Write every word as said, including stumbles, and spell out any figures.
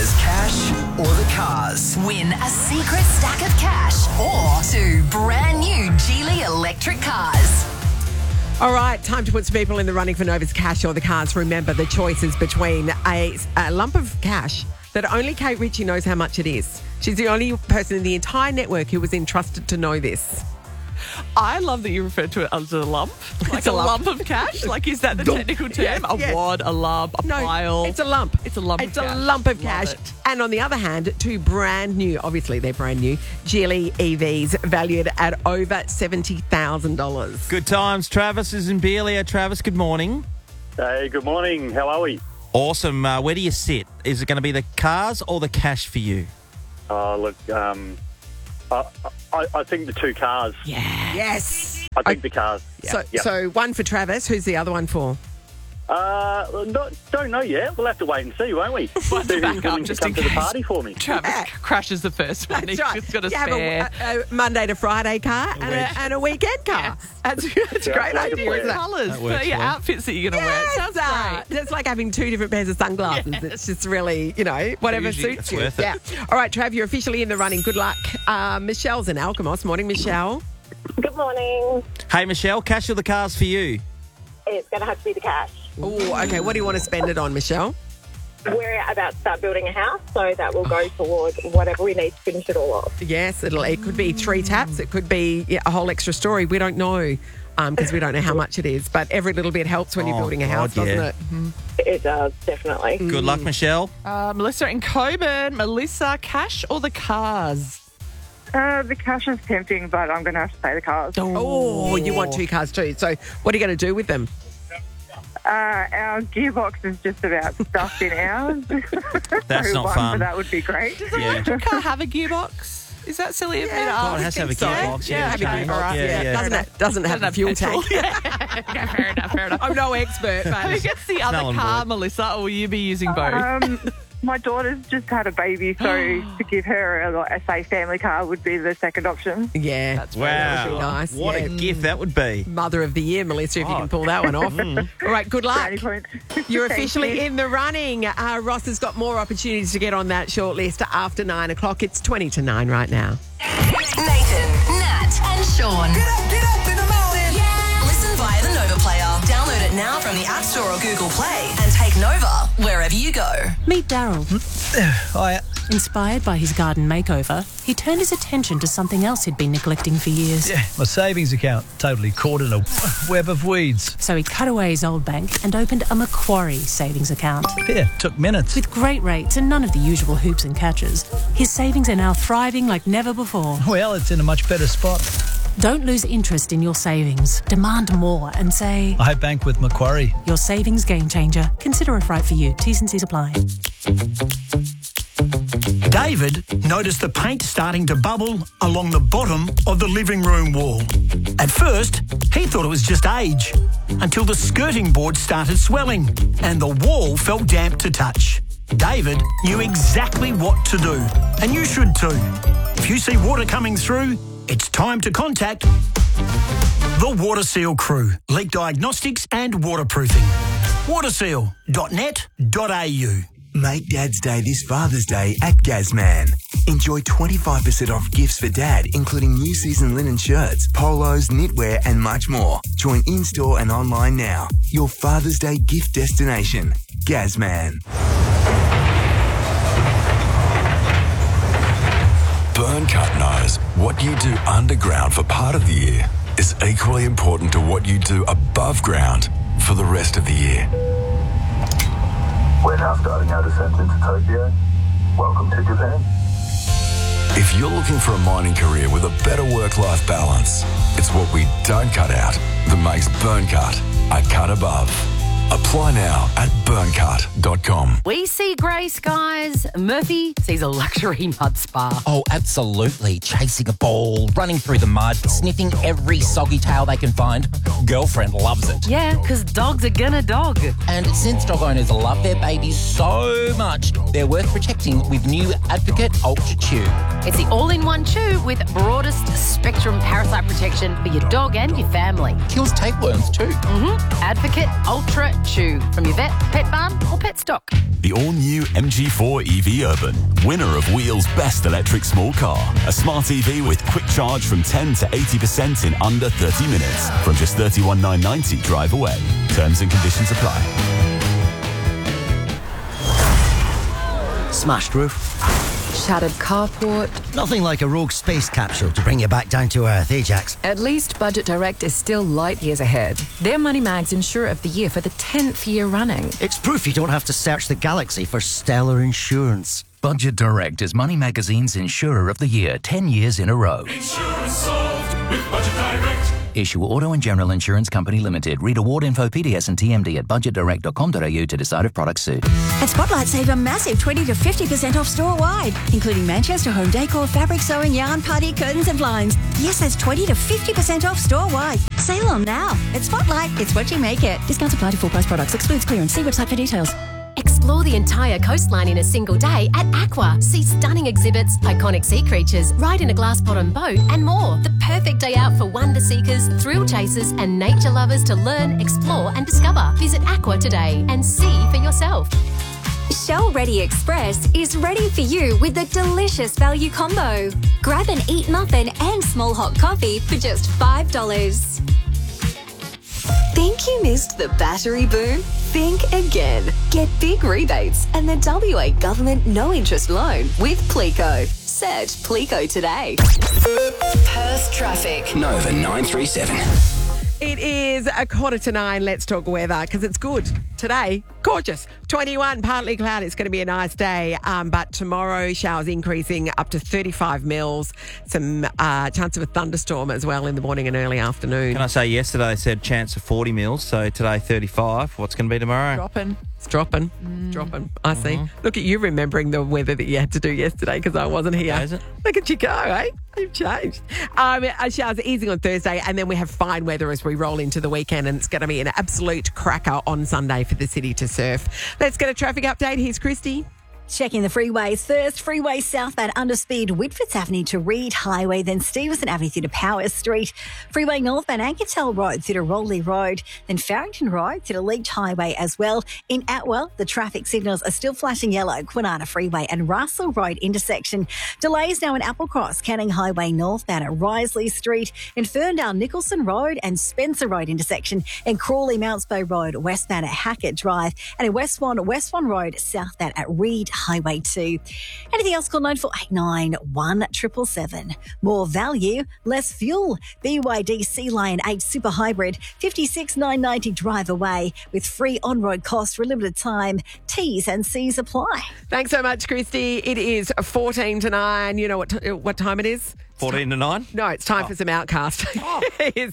There's cash or the cars. Win a secret stack of cash or two brand new Geely electric cars. All right, time to put some people in the running for Nova's cash or the cars. Remember, the choice is between a, a lump of cash that only Kate Ritchie knows how much it is. She's the only person in the entire network who was entrusted to know this. I love that you refer to it as a lump. Like It's a a lump. lump of cash? Like, is that the technical term? Yes, a yes. wad, a lump, a No, pile? it's a lump. It's a lump It's of a cash. lump of Love cash. it. And on the other hand, two brand new, obviously they're brand new, Geely E Vs valued at over seventy thousand dollars. Good times. Travis is in Beelia. Travis, good morning. Hey, good morning. How are we? Awesome. Uh, where do you sit? Is it going to be the cars or the cash for you? Uh, look, um, I, I, I think the two cars. Yeah. Yes. I think the cars. So, Yep. so one for Travis. Who's the other one for? Uh, not, don't know yet. We'll have to wait and see, won't we? One See to who's back willing up to just come in to the case. party for me. Travis Yeah. c- crashes the first one. He's That's right. just got a You have spare. a, a Monday to Friday car and, a, and a weekend car. Yes. That's, that's a Yeah, great like a idea, plan. isn't it? Colours That for works your well. outfits that you're going to wear. It Yes, sounds uh, great. it's like having two different pairs of sunglasses. Yes. It's just really, you know, whatever Bougie. suits It's you. worth it. Yeah. All right, Trav, you're officially in the running. Good luck. Uh, Michelle's in Alkimos. Morning, Michelle. Good morning. Hey, Michelle, cash or the cars for you? It's going to have to be the cash. Oh, okay. What do you want to spend it on, Michelle? We're about to start building a house, so that will go toward whatever we need to finish it all off. Yes, it'll. It could be three taps. It could be yeah, a whole extra story. We don't know because we don't know how much it is. But every little bit helps when you're Oh, building a house, God, yeah. doesn't it? It does, definitely. Good luck, Michelle. Uh, Melissa in Coburn. Melissa, cash or the cars? Uh, the cash is tempting, but I'm going to have to pay the cars. Oh, you want two cars too. So what are you going to do with them? Uh, our gearbox is just about stuffed in ours. That's so not one fun. for that would be great. Does an Yeah. electric car have a gearbox? Is that silly of me to Yeah. ask? God, it has to have a so. gearbox. Yeah, Yeah, have a okay. gearbox. Yeah, yeah, yeah. doesn't have, doesn't have a fuel petrol. tank. Yeah, fair enough, fair enough. I'm no expert, Who but gets the other null and car, void. Melissa, or will you be using both? Um, my daughter's just had a baby, so to give her a, a safe family car would be the second option. yeah, That's that would be Wow. nice. What yeah. a gift that would be. Mother of the year, Melissa, if you Oh. can pull that one off. All right, good luck. Brownie points. You're Thank officially you. in the running. Uh, Ross has got more opportunities to get on that short list after nine o'clock. It's twenty to nine right now. Nathan, Nat, and Sean. Get up, get up in the morning. Yeah. Listen via the Nova Player. Download it now from the App Store or Google Play and take Nova wherever you go. Meet Daryl. Hi. Inspired by his garden makeover, he turned his attention to something else he'd been neglecting for years. Yeah, my savings account totally caught in a web of weeds. So he cut away his old bank and opened a Macquarie savings account. Yeah, took minutes. With great rates and none of the usual hoops and catches, his savings are now thriving like never before. Well, it's in a much better spot. Don't lose interest in your savings. Demand more and say, I bank with Macquarie. your savings game changer. Consider if right for you. T's and C's apply. David noticed the paint starting to bubble along the bottom of the living room wall. At first, he thought it was just age, until the skirting board started swelling and the wall felt damp to touch. David knew exactly what to do, and you should too. If you see water coming through, it's time to contact the Water Seal crew, leak diagnostics and waterproofing. waterseal dot net dot a u. Make Dad's Day this Father's Day at Gazman. Enjoy twenty-five percent off gifts for Dad, including new season linen shirts, polos, knitwear and much more. Join in-store and online now. Your Father's Day gift destination. Gazman. Burncut knows what you do underground for part of the year is equally important to what you do above ground for the rest of the year. We're now starting our descent into Tokyo. Welcome to Japan. If you're looking for a mining career with a better work-life balance, it's what we don't cut out that makes Burncut a cut above. Apply now at burncut dot com. We see grey skies. Murphy sees a luxury mud spa. Oh, absolutely. Chasing a ball, running through the mud, sniffing every soggy tail they can find. Girlfriend loves it. Yeah, because dogs are gonna dog. And since dog owners love their babies so much, they're worth protecting with new Advocate Ultra Chew. It's the all-in-one chew with broadest spectrum parasite protection for your dog and your family. Kills tapeworms too. Mm-hmm. Advocate Ultra Choose from your vet, pet barn or pet stock. The all-new M G four E V Urban, winner of Wheel's Best Electric Small Car. A smart E V with quick charge from ten to eighty percent in under thirty minutes. From just thirty-one thousand nine hundred ninety drive away. Terms and conditions apply. Smashed roof. Shattered carport. Nothing like a rogue space capsule to bring you back down to earth, eh, Jax? At least Budget Direct is still light years ahead. They're Money Mag's Insurer of the Year for the tenth year running. It's proof you don't have to search the galaxy for stellar insurance. Budget Direct is Money Magazine's Insurer of the Year ten years in a row. Insurance solved with Budget Direct. Issue Auto and General Insurance Company Limited. Read award info, P D S and T M D at budget direct dot com dot a u to decide if products suit. At Spotlight, save a massive twenty to fifty percent off store-wide, including Manchester home decor, fabric sewing, yarn, party, curtains and blinds. Yes, that's twenty to fifty percent off store-wide. Sale on now. At Spotlight, it's what you make it. Discounts apply to full-price products. Excludes clearance. See website for details. Explore the entire coastline in a single day at Aqua. See stunning exhibits, iconic sea creatures, ride in a glass bottom boat, and more. The perfect day out for wonder seekers, thrill chasers, and nature lovers to learn, explore, and discover. Visit Aqua today and see for yourself. Shell Ready Express is ready for you with a delicious value combo. Grab an Eat muffin and small hot coffee for just five dollars. Think you missed the battery boom? Think again. Get big rebates and the W A government no-interest loan with Plico. Search Plico today. Perth traffic. Nova nine three seven. It is a quarter to nine. Let's talk weather because it's good today. Gorgeous. twenty-one, partly cloudy. It's going to be a nice day. Um, but tomorrow, showers increasing up to thirty-five mils. Some uh, chance of a thunderstorm as well in the morning and early afternoon. Can I say yesterday they said chance of forty mils, so today thirty-five. What's going to be tomorrow? Dropping. It's dropping. Mm. Dropping. I see. Mm-hmm. Look at you remembering the weather that you had to do yesterday because I wasn't here. Okay, is it? Look at you go, eh? You've changed. Um, our showers are easing on Thursday, and then we have fine weather as we roll into the weekend, and it's going to be an absolute cracker on Sunday for the city to surf. Let's get a traffic update. Here's Christy. Checking the freeways first. Freeway southbound underspeed Whitfords Avenue to Reed Highway, then Stevenson Avenue through to Powers Street. Freeway northbound Ankertel Road through to Rowley Road, then Farrington Road through to Leach Highway as well. In Atwell, the traffic signals are still flashing yellow. Kwinana Freeway and Russell Road intersection. Delays now in Applecross, Canning Highway northbound at Risley Street. In Ferndale, Nicholson Road and Spencer Road intersection. In Crawley, Mountsbow Road westbound at Hackett Drive. And in West Swan, West Swan Road southbound at Reed Highway two. Anything else, call nine four eight nine, one seven seven seven. More value, less fuel. B Y D Sea Lion eight Super Hybrid, fifty-six thousand nine hundred ninety drive away with free on-road cost for a limited time. T's and C's apply. Thanks so much, Christy. It is fourteen to nine. You know what, t- what time it is? fourteen to nine? No, it's time Oh. for some Outcast. Oh. It is